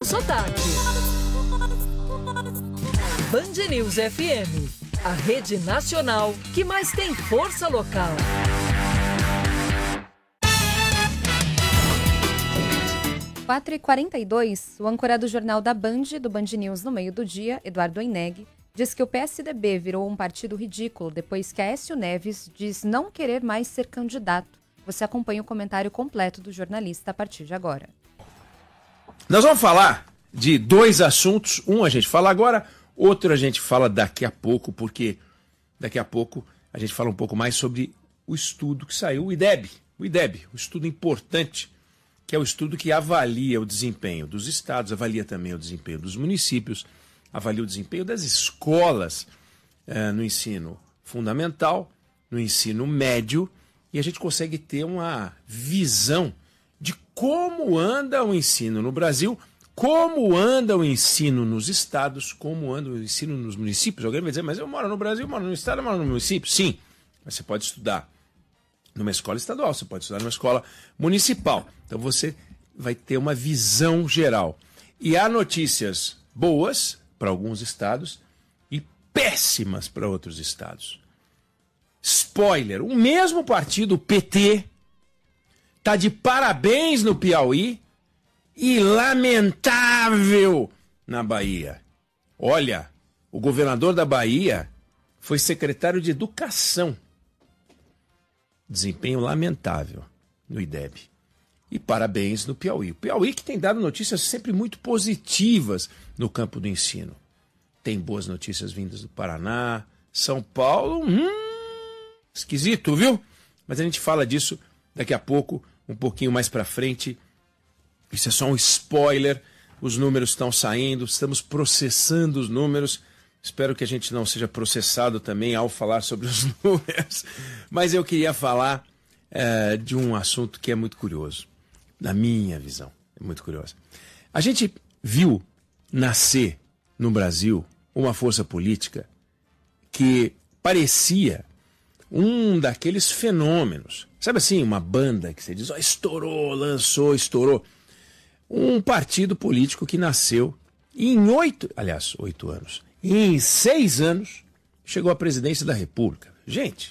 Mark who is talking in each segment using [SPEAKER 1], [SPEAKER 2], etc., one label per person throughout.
[SPEAKER 1] sotaque. Band News FM, a rede nacional que mais tem força local.
[SPEAKER 2] 4h42, o âncora do Jornal da Band, do Band News no meio do dia, Eduardo Oineg, diz que o PSDB virou um partido ridículo depois que Aécio Neves diz não querer mais ser candidato. Você acompanha o comentário completo do jornalista a partir de agora.
[SPEAKER 3] Nós vamos falar de dois assuntos. Um a gente fala agora, outro a gente fala daqui a pouco, porque daqui a pouco a gente fala um pouco mais sobre o estudo que saiu, o IDEB, o estudo importante, que é o estudo que avalia o desempenho dos estados, avalia também o desempenho dos municípios, avalia o desempenho das escolas no ensino fundamental, no ensino médio, e a gente consegue ter uma visão de como anda o ensino no Brasil, como anda o ensino nos estados, como anda o ensino nos municípios. Alguém vai dizer, mas eu moro no Brasil, eu moro no estado, eu moro no município. Sim, mas você pode estudar numa escola estadual, você pode estudar numa escola municipal. Então você vai ter uma visão geral. E há notícias boas para alguns estados e péssimas para outros estados. Spoiler, o mesmo partido, o PT, está de parabéns no Piauí e lamentável na Bahia. Olha, o governador da Bahia foi secretário de Educação. Desempenho lamentável no IDEB. E parabéns no Piauí. O Piauí que tem dado notícias sempre muito positivas no campo do ensino. Tem boas notícias vindas do Paraná, São Paulo, esquisito, viu? Mas a gente fala disso daqui a pouco, um pouquinho mais para frente. Isso é só um spoiler. Os números estão saindo, estamos processando os números. Espero que a gente não seja processado também ao falar sobre os números. Mas eu queria falar de um assunto que é muito curioso. Na minha visão, é muito curioso. A gente viu nascer no Brasil uma força política que parecia um daqueles fenômenos. Sabe assim, uma banda que você diz, estourou, lançou, estourou. Um partido político que nasceu em 8 anos. Em 6 anos, chegou à presidência da República. Gente,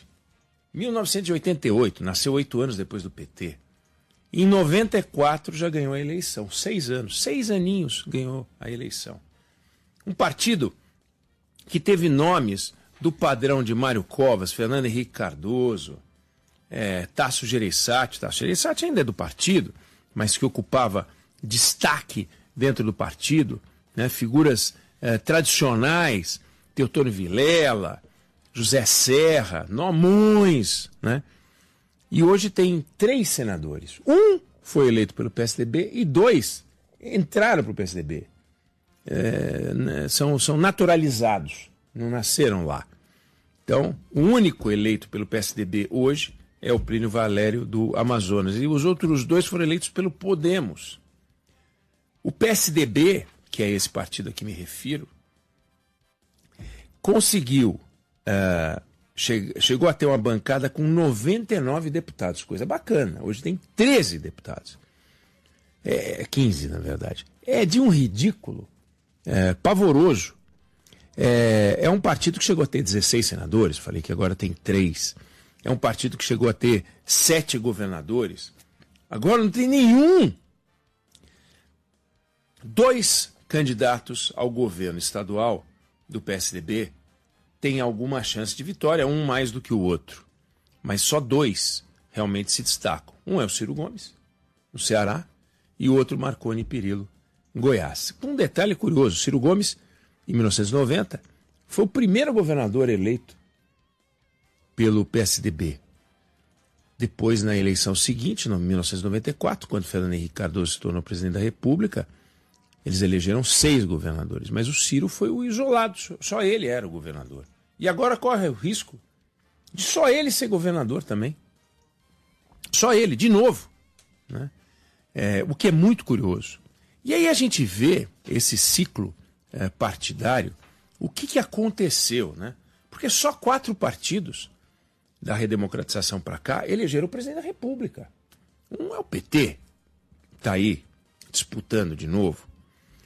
[SPEAKER 3] 1988, nasceu 8 anos depois do PT. Em 94 já ganhou a eleição. 6 anos, 6 aninhos ganhou a eleição. Um partido que teve nomes do padrão de Mário Covas, Fernando Henrique Cardoso, Tasso Gereissati. Tasso Gereissati ainda é do partido, mas que ocupava destaque dentro do partido, né? Figuras tradicionais, Teotônio Vilela, José Serra, Nomões, né? E hoje tem 3 senadores. Um foi eleito pelo PSDB e 2 entraram para o PSDB. São naturalizados, não nasceram lá. Então, o único eleito pelo PSDB hoje é o Plínio Valério do Amazonas. E os outros 2 foram eleitos pelo Podemos. O PSDB, que é esse partido a que me refiro, conseguiu, chegou a ter uma bancada com 99 deputados, coisa bacana. Hoje tem 13 deputados. 15, na verdade. É de um ridículo pavoroso. É um partido que chegou a ter 16 senadores, falei que agora tem 3. É um partido que chegou a ter 7 governadores. Agora não tem nenhum. 2 candidatos ao governo estadual do PSDB têm alguma chance de vitória, um mais do que o outro. Mas só 2 realmente se destacam. Um é o Ciro Gomes, no Ceará, e o outro Marconi Perillo, em Goiás. Com um detalhe curioso, Ciro Gomes, em 1990, foi o primeiro governador eleito pelo PSDB. Depois, na eleição seguinte, em 1994, quando Fernando Henrique Cardoso se tornou presidente da República, eles elegeram 6 governadores, mas o Ciro foi o isolado, só ele era o governador. E agora corre o risco de só ele ser governador também. Só ele, de novo, né? O que é muito curioso. E aí a gente vê esse ciclo partidário, o que aconteceu, né? Porque só 4 partidos da redemocratização para cá elegeram o presidente da República. Um é o PT, está aí disputando de novo.